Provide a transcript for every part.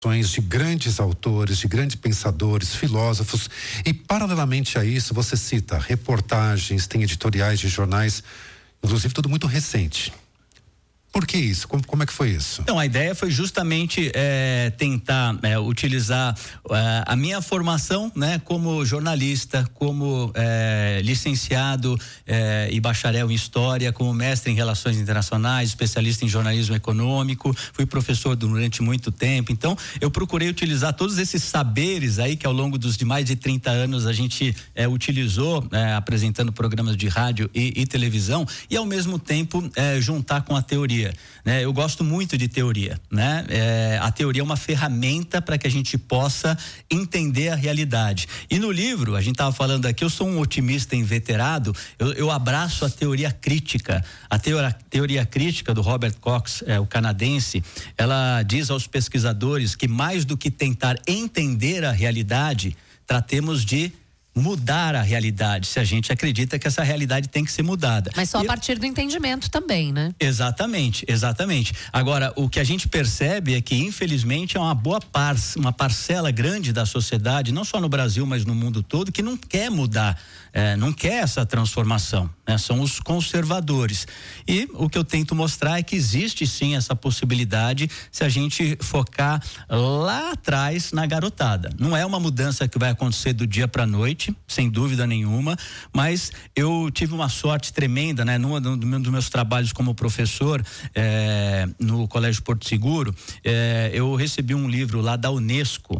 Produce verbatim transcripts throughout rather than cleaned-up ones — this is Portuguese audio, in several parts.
de grandes autores, de grandes pensadores, filósofos, e paralelamente a isso você cita reportagens, tem editoriais de jornais, inclusive tudo muito recente. Por que isso? Como, como é que foi isso? Então, a ideia foi justamente é, tentar é, utilizar é, a minha formação, né, como jornalista, como é, licenciado é, e bacharel em História, como mestre em Relações Internacionais, especialista em jornalismo econômico, fui professor durante muito tempo. Então, eu procurei utilizar todos esses saberes aí que ao longo dos de mais de trinta anos a gente é, utilizou, é, apresentando programas de rádio e, e televisão, e ao mesmo tempo é, juntar com a teoria. Né? Eu gosto muito de teoria, né? É, a teoria é uma ferramenta para que a gente possa entender a realidade. E no livro, a gente estava falando aqui, eu sou um otimista inveterado, eu, eu abraço a teoria crítica. A teoria, teoria crítica do Robert Cox, é, o canadense, ela diz aos pesquisadores que mais do que tentar entender a realidade, tratemos de mudar a realidade, se a gente acredita que essa realidade tem que ser mudada. Mas só e, a partir do entendimento também, né? Exatamente, exatamente. Agora, o que a gente percebe é que, infelizmente, é uma boa par, uma parcela grande da sociedade, não só no Brasil, mas no mundo todo, que não quer mudar, é, não quer essa transformação, né? São os conservadores. E o que eu tento mostrar é que existe sim essa possibilidade se a gente focar lá atrás na garotada. Não é uma mudança que vai acontecer do dia para a noite, sem dúvida nenhuma, mas eu tive uma sorte tremenda, né? Num, num dos meus trabalhos como professor é, no Colégio Porto Seguro, é, eu recebi um livro lá da Unesco.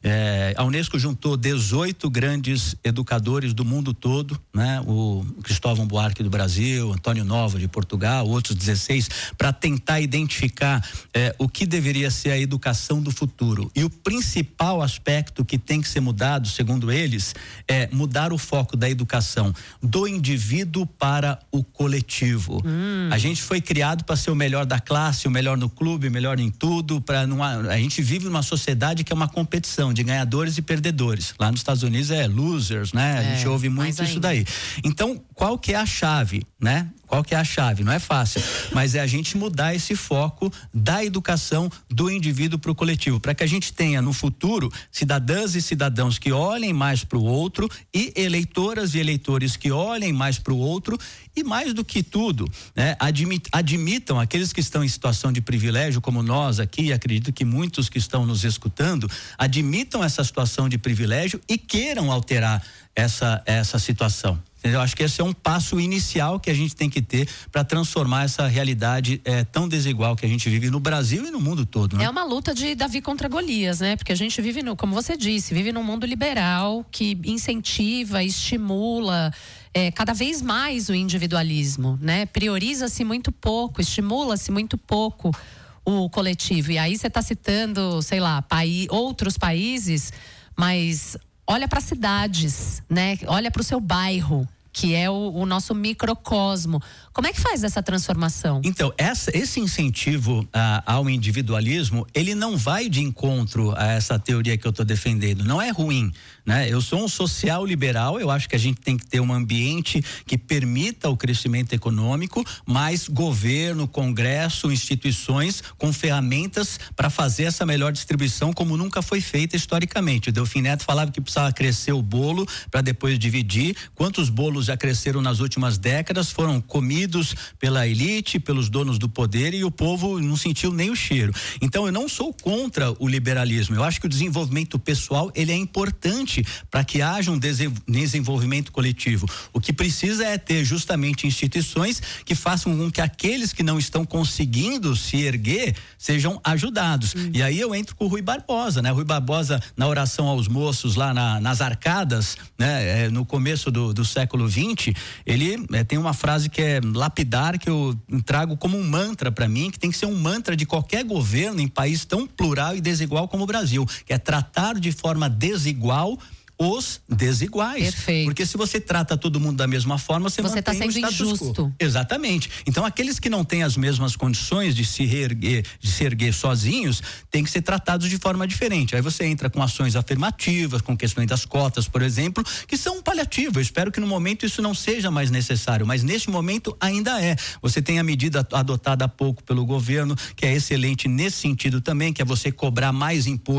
É, a Unesco juntou dezoito grandes educadores do mundo todo, né? O Cristóvão Buarque do Brasil, Antônio Nova de Portugal, outros dezesseis, para tentar identificar é, o que deveria ser a educação do futuro. E o principal aspecto que tem que ser mudado, segundo eles, é mudar o foco da educação do indivíduo para o coletivo. Hum. A gente foi criado para ser o melhor da classe, o melhor no clube, o melhor em tudo. Pra não, a gente vive numa sociedade que é uma competição de ganhadores e perdedores. Lá nos Estados Unidos é losers, né? A é, gente ouve muito isso daí. Então, qual que é a chave, né? Qual que é a chave? Não é fácil, mas é a gente mudar esse foco da educação do indivíduo para o coletivo, para que a gente tenha no futuro cidadãs e cidadãos que olhem mais para o outro e eleitoras e eleitores que olhem mais para o outro e, mais do que tudo, né, admit, admitam aqueles que estão em situação de privilégio, como nós aqui, e acredito que muitos que estão nos escutando, admitam essa situação de privilégio e queiram alterar essa, essa situação. Eu acho que esse é um passo inicial que a gente tem que ter para transformar essa realidade é, tão desigual que a gente vive no Brasil e no mundo todo, né? É uma luta de Davi contra Golias, né? Porque a gente vive, no, como você disse, vive num mundo liberal que incentiva, estimula é, cada vez mais o individualismo, né? Prioriza-se muito pouco, estimula-se muito pouco o coletivo. E aí você está citando, sei lá, paí- outros países, mas olha para cidades, né? Olha para o seu bairro, que é o, o nosso microcosmo. Como é que faz essa transformação? Então, essa, esse incentivo ah, ao individualismo, ele não vai de encontro a essa teoria que eu estou defendendo. Não é ruim, né? Eu sou um social liberal, eu acho que a gente tem que ter um ambiente que permita o crescimento econômico, mas governo, congresso, instituições com ferramentas para fazer essa melhor distribuição como nunca foi feita historicamente. O Delfim Neto falava que precisava crescer o bolo para depois dividir. Quantos bolos já cresceram nas últimas décadas, foram comidos pela elite, pelos donos do poder, e o povo não sentiu nem o cheiro. Então eu não sou contra o liberalismo, eu acho que o desenvolvimento pessoal ele é importante para que haja um desenvolvimento coletivo. O que precisa é ter justamente instituições que façam com que aqueles que não estão conseguindo se erguer sejam ajudados. Hum. E aí eu entro com o Rui Barbosa, né? Rui Barbosa, na oração aos moços lá na, nas arcadas, né? É, no começo do, do século vinte, ele é, tem uma frase que é lapidar, que eu trago como um mantra para mim, que tem que ser um mantra de qualquer governo em país tão plural e desigual como o Brasil, que é tratar de forma desigual os desiguais. Perfeito. Porque se você trata todo mundo da mesma forma, você, você mantém tá sendo o status injusto. quo. Exatamente. Então aqueles que não têm as mesmas condições de se reerguer, de se erguer sozinhos, têm que ser tratados de forma diferente. Aí você entra com ações afirmativas, com questões das cotas, por exemplo, que são um paliativo. Eu espero que no momento isso não seja mais necessário, mas neste momento ainda é. Você tem a medida adotada há pouco pelo governo, que é excelente nesse sentido também, que é você cobrar mais imposto